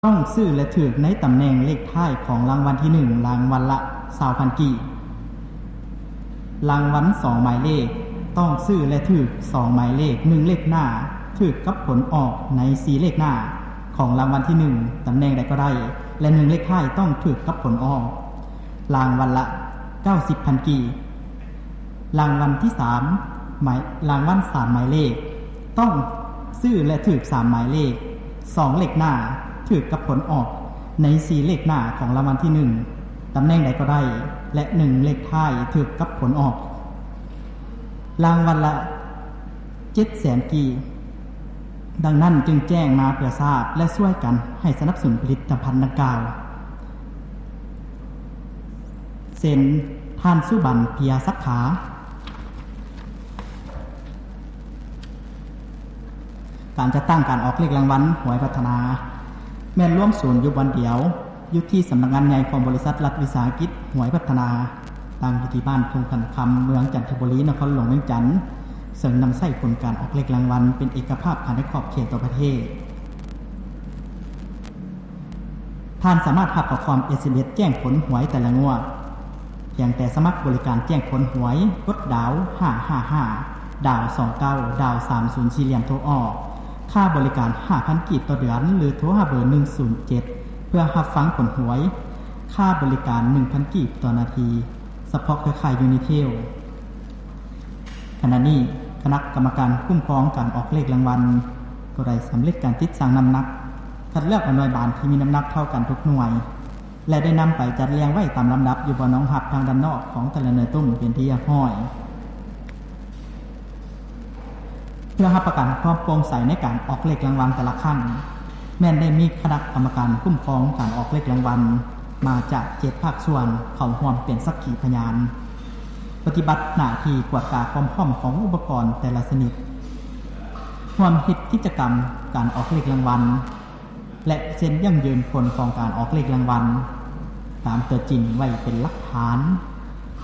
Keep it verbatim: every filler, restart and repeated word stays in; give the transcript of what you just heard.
ต้องซื้อและถือในตำแหน่งเลขท้ายของรางวัลที่หนึ่งรางวัลละยี่สิบพันกีบรางวัลสองหมายเลขต้องซื้อและถือสองหมายเลขหนึ่งเลขหน้าถือกับผลออกในสี่เลขหน้าของรางวัลที่หนึ่งตำแหน่งใดก็ได้และหนึ่งเลขท้ายต้องถือกับผลออกรางวัลละเก้าสิบพันกีบรางวัลที่สามหมายรางวัลสามหมายเลขต้องซื้อและถือสามหมายเลขสองเลขหน้าถือกับผลออกในสี่เลขหน้าของรางวัลที่หนึ่งตำแหน่งใดก็ได้และหนึ่งเลขท้ายถือกับผลออกรางวัลละเจ็ดแสนกีดังนั้นจึงแจ้งมาเพื่อทราบและช่วยกันให้สนับสนุนผลิตภัณฑ์ดังกล่าวเซ็นท่านสุบันเพียสักขาการจะตั้งการออกเลขรางวัลหวยพัฒนาแม่นร่วมศูนย์อยู่วันเดียวอยู่ที่สำนักงานใหญ่ของบริษัทรัฐวิสาหกิจหวยพัฒนาตั้งอยู่ที่บ้านพงพันคำเมืองจันทบุรีนครหลวงเวียงจันทร์เสริมนำใส่ผลการออกเลขรางวัลเป็นเอกภาพภายในขอบเขตตัวประเทศท่านสามารถรับข้อความ เอส เอ็ม เอส แจ้งผลหวยแต่ละงวดเพียงแต่สมัครบริการแจ้งผลหวยกดดาวห้าห้าห้าดาวสองเก้าดาวสามศูนย์สี่เหลี่ยมโทรออกค่าบริการ ห้าพัน กีบต่อเดือนหรือโทรหาเบอร์หนึ่งศูนย์เจ็ดเพื่อรับฟังผลหวยค่าบริการ หนึ่งพัน กีบต่อนาทีเฉพาะเครือข่ายยูนิเทลขณะนี้คณะกรรมการคุ้มครองการออกเลขรางวัลก็ได้สำเร็จการติดสั่งน้ำหนักคัดเลือกหน่วยบานที่มีน้ำหนักเท่ากันทุกหน่วยและได้นำไปจัดเรียงไว้ตามลำดับอยู่บนน้องหับทางด้านนอกของแต่ละหน่วยตุ้มเป็นที่เรียบร้อยเพื่อรับประกันความโปร่งใสในการออกเลขรางวัลแต่ละครั้งแม้นได้มีคณะกรรมการคุ้มครองการออกเลขรางวัลมาจากเจ็ดภาคส่วนเข้าร่วมเป็นสักขีพยานปฏิบัติหน้าที่ตรวจการความพร้อมของอุปกรณ์แต่ละชนิดร่วมคิดกิจกรรมการออกเลขรางวัลและเซ็นยั่งยืนผลของการออกเลขรางวัลตามตัวจริงไว้เป็นหลักฐาน